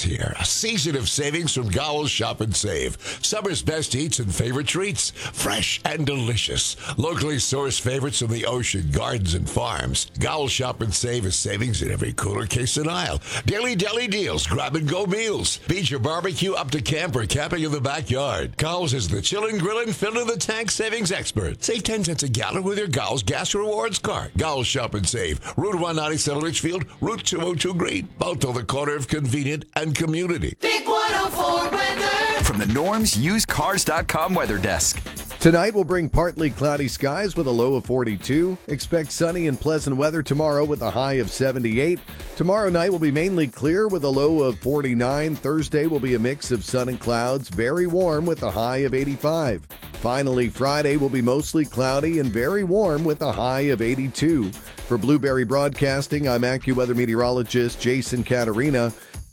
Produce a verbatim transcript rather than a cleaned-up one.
here. A season of savings from Gowell's Shop and Save. Summer's best eats and favorite treats. Fresh and delicious. Locally sourced favorites from the ocean, gardens, and farms. Gowell's Shop and Save is savings in every cooler, case, and aisle. Daily deli deals, grab-and-go meals. Beach or barbecue up to camp or camping in the backyard. Gowell's is the chillin', grillin', fill-in-the-tank savings expert. Save ten cents a gallon with your Gowell's Gas Rewards card. Gowell's Shop and Save. Route one ninety-seven Litchfield, Route two oh two Green. Both on the corner of convenient and community. Big one oh four weather. From the Norm's Used Cars dot com weather desk. Tonight will bring partly cloudy skies with a low of forty-two. Expect sunny and pleasant weather tomorrow with a high of seventy-eight. Tomorrow night will be mainly clear with a low of forty-nine. Thursday will be a mix of sun and clouds, very warm with a high of eighty-five. Finally, Friday will be mostly cloudy and very warm with a high of eighty-two. For Blueberry Broadcasting, I'm AccuWeather meteorologist Jason Caterina.